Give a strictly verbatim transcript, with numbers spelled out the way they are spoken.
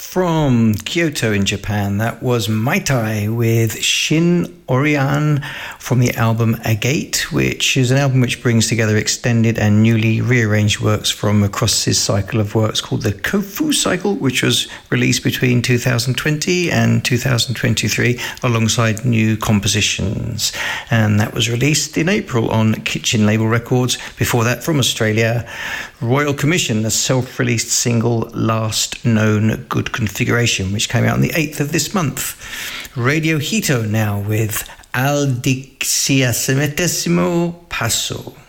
From Kyoto in Japan, that was Maitai with Shin Orian from the album Agate, which is an album which brings together extended and newly rearranged works from across his cycle of works called the Kofu Cycle, which was released between two thousand twenty and two thousand twenty-three alongside new compositions. And that was released in April on Kitchen Label Records. Before that, from Australia, Royal Commission, the self-released single Last Known Good Configuration, which came out on the eighth of this month. Radio Hito now with Al Dixiasemetesimo Paso.